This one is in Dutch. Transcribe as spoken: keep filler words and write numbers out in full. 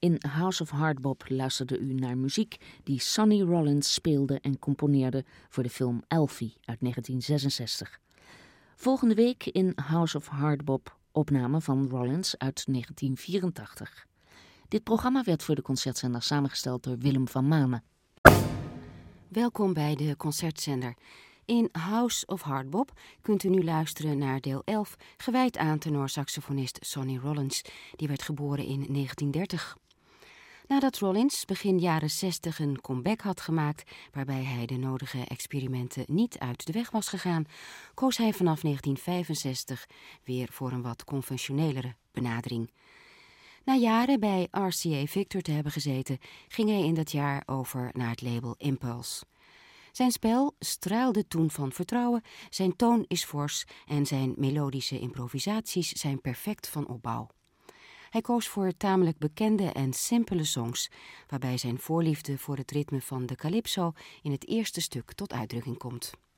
In House of Hardbop luisterde u naar muziek die Sonny Rollins speelde en componeerde voor de film Elfie uit negentien zesenzestig. Volgende week in House of Hardbop opname van Rollins uit negentien vierentachtig. Dit programma werd voor de Concertzender samengesteld door Willem van Manen. Welkom bij de Concertzender. In House of Hardbop kunt u nu luisteren naar deel elf, gewijd aan tenorsaxofonist Sonny Rollins. Die werd geboren in negentien dertig. Nadat Rollins begin jaren zestig een comeback had gemaakt, waarbij hij de nodige experimenten niet uit de weg was gegaan, koos hij vanaf negentien vijfenzestig weer voor een wat conventionelere benadering. Na jaren bij R C A Victor te hebben gezeten, ging hij in dat jaar over naar het label Impulse. Zijn spel straalde toen van vertrouwen, zijn toon is fors en zijn melodische improvisaties zijn perfect van opbouw. Hij koos voor tamelijk bekende en simpele songs, waarbij zijn voorliefde voor het ritme van de calypso in het eerste stuk tot uitdrukking komt.